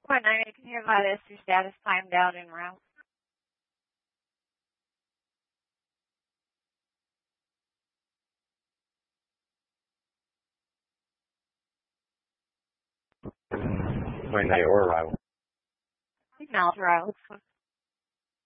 Point 9, you can hear about this. Your status timed out en route. Point 9 or arrival. Acknowledge arrival.